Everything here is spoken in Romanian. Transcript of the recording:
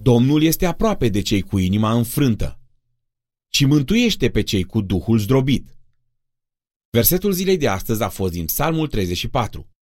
Domnul este aproape de cei cu inima înfrântă, ci mântuiește pe cei cu duhul zdrobit. Versetul zilei de astăzi a fost din Psalmul 34.